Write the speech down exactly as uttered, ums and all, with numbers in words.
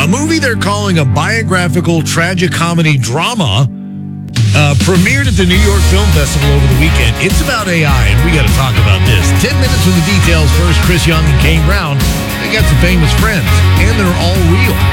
A movie they're calling a biographical tragicomedy drama uh, premiered at the New York Film Festival over the weekend. It's about A I, and we got to talk about this. Ten minutes with the details. First, Chris Young and Kane Brown. They got some famous friends, and they're all real.